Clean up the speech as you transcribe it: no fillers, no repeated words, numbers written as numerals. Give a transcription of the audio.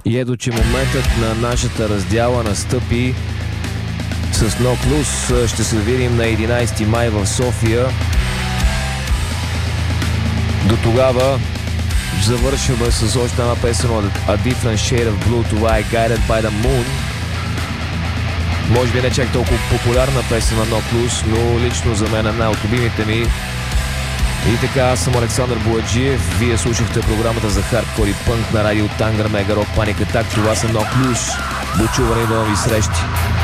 И ето, че моментът на нашата раздяла настъпи с No Plus. Ще се видим на 11 май в София. До тогава завършваме с още една песен от A Different Shade of Blue. Това е Guided by the Moon. Може би не чак толкова популярна песен на No Plus, но лично за мен е една от любимите ми. И така, аз съм Александър Бояджиев. Вие слушахте програмата за хардкор и пънк на радио Тангър, Мега Рок, Паник Атак. Това са No Plus. До чуване и до нови срещи.